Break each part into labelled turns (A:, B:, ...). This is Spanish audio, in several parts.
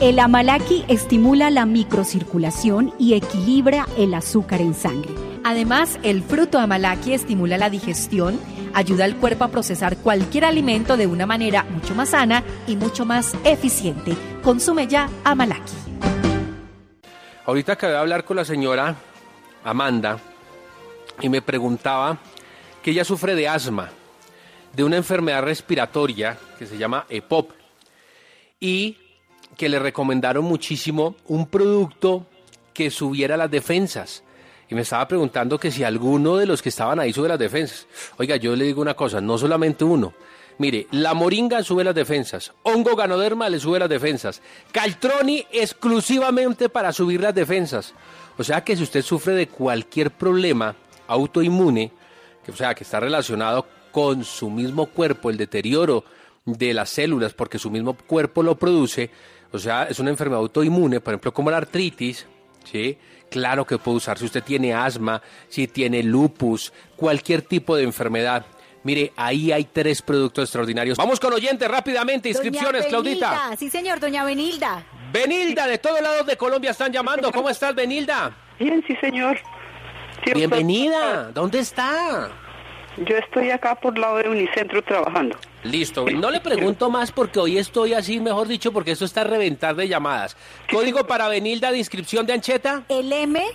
A: El Amalaki estimula la microcirculación y equilibra el azúcar en sangre.
B: Además, el fruto Amalaki estimula la digestión, ayuda al cuerpo a procesar cualquier alimento de una manera mucho más sana y mucho más eficiente. Consume ya Amalaki.
C: Ahorita acabé de hablar con la señora Amanda y me preguntaba que ella sufre de asma, de una enfermedad respiratoria que se llama EPOP, y que le recomendaron muchísimo un producto que subiera las defensas. Y me estaba preguntando que si alguno de los que estaban ahí sube las defensas. Oiga, yo le digo una cosa, no solamente uno. Mire, la moringa sube las defensas, hongo ganoderma le sube las defensas, Caltroni exclusivamente para subir las defensas. O sea que si usted sufre de cualquier problema autoinmune, que está relacionado con su mismo cuerpo, el deterioro de las células porque su mismo cuerpo lo produce, o sea, es una enfermedad autoinmune, por ejemplo, como la artritis, ¿sí? Claro que puede usar si usted tiene asma, si tiene lupus, cualquier tipo de enfermedad. Mire, ahí hay 3 productos extraordinarios. Vamos con oyentes rápidamente, inscripciones, Claudita.
A: Sí, señor, doña Benilda.
C: Benilda, de todos lados de Colombia están llamando. ¿Cómo estás, Benilda?
D: Bien, sí, señor. Sí,
C: bienvenida. ¿Dónde está?
D: Yo estoy acá por lado de Unicentro trabajando.
C: Listo. No le pregunto más porque hoy estoy así, mejor dicho, porque esto está a reventar de llamadas. ¿Código para Benilda de inscripción de Ancheta?
A: El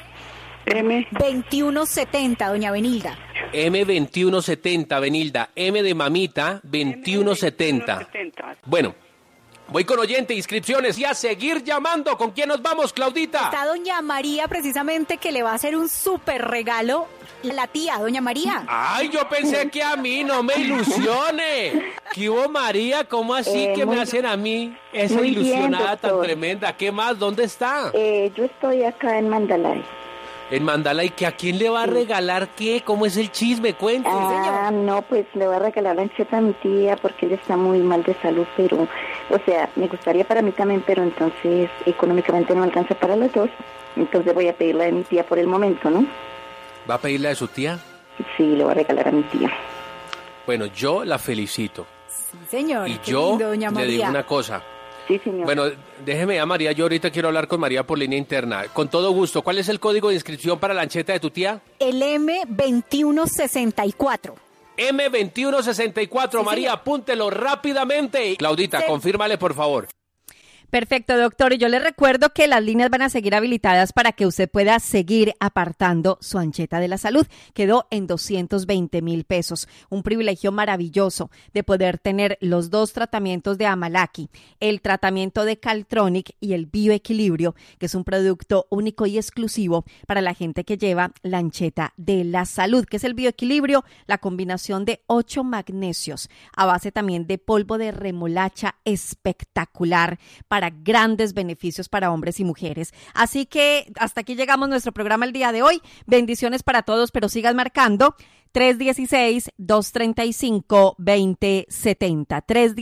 A: M2170, doña Benilda.
C: M2170, Benilda. M de mamita, 2170. Bueno. Voy con oyente, inscripciones y a seguir llamando. ¿Con quién nos vamos, Claudita?
A: Está doña María, precisamente, que le va a hacer un súper regalo. La tía, doña María.
C: Ay, yo pensé que a mí, no me ilusione. ¿Qué hubo, María? ¿Cómo así que me hacen a mí esa ilusionada bien, tan tremenda? ¿Qué más? ¿Dónde está?
E: Yo estoy acá en Mandalay.
C: En Mandalay, ¿que a quién le va a regalar qué? ¿Cómo es el chisme? Cuéntese, señor.
E: No, pues le voy a regalar la Ancheta a mi tía porque ella está muy mal de salud, pero, o sea, me gustaría para mí también, pero entonces económicamente no alcanza para los dos. Entonces voy a pedirla de mi tía por el momento, ¿no?
C: ¿Va a pedirla de su tía?
E: Sí, le voy a regalar a mi tía.
C: Bueno, yo la felicito.
A: Sí, señor.
C: Y yo
A: lindo, doña María.
C: Le digo una cosa.
E: Sí, señor.
C: Bueno, déjeme a María, yo ahorita quiero hablar con María por línea interna. Con todo gusto, ¿cuál es el código de inscripción para la Ancheta de tu tía?
A: El M2164.
C: M2164, sí, María, señor. Apúntelo rápidamente. Claudita, confírmale, por favor.
B: Perfecto, doctor. Y yo le recuerdo que las líneas van a seguir habilitadas para que usted pueda seguir apartando su Ancheta de la Salud. Quedó en 220,000 pesos. Un privilegio maravilloso de poder tener los 2 tratamientos de Amalaki, el tratamiento de Caltronic y el Bioequilibrio, que es un producto único y exclusivo para la gente que lleva la Ancheta de la Salud, que es el Bioequilibrio, la combinación de 8 magnesios a base también de polvo de remolacha espectacular para grandes beneficios para hombres y mujeres. Así que hasta aquí llegamos nuestro programa el día de hoy. Bendiciones para todos, pero sigan marcando 316-235-2070.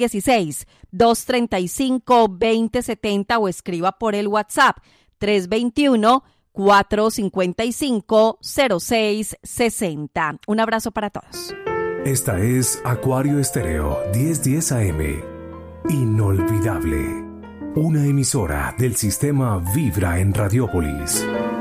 B: 316-235-2070 o escriba por el WhatsApp 321-455-0660. Un abrazo para todos.
F: Esta es Acuario Estéreo 1010 AM. Inolvidable. Una emisora del sistema Vibra en Radiópolis.